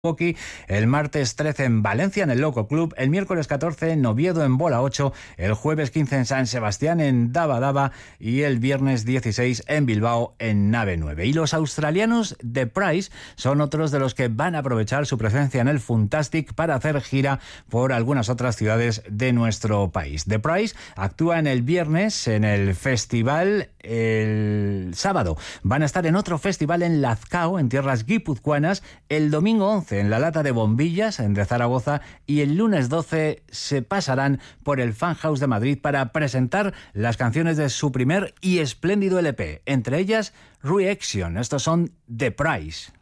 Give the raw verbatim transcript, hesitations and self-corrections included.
Hockey, el martes trece en Valencia en el Loco Club, el miércoles catorce en Oviedo en Bola ocho, el jueves quince en San Sebastián en Daba Daba y el viernes dieciséis en Bilbao en Nave nueve. Y los australianos The Price son otros de los que van a aprovechar su presencia en el Funtastic para hacer gira por algunas otras ciudades de nuestro país. The Price actúan el viernes en el festival, el sábado van a estar en otro festival en Lazcao, en tierras guipuzcoanas, el domingo once en la Lata de Bombillas, en de Zaragoza, y el lunes doce se pasarán por el Fan House de Madrid para presentar las canciones de su primer y espléndido L P, entre ellas Reaction. Estos son The Price.